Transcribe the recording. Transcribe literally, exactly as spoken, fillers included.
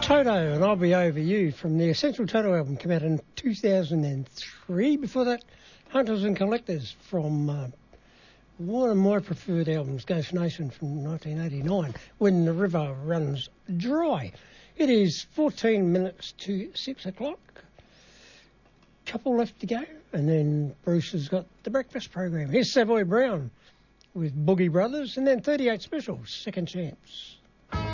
Toto and I'll Be Over You from the Essential Toto album, came out in two thousand three. Before that, Hunters and Collectors from uh, one of my preferred albums, Ghost Nation from nineteen eighty-nine, When the River Runs Dry. It is fourteen minutes to six o'clock. Couple left to go, and then Bruce has got the breakfast program. Here's Savoy Brown with Boogie Brothers, and then thirty-eight Specials, Second Chance.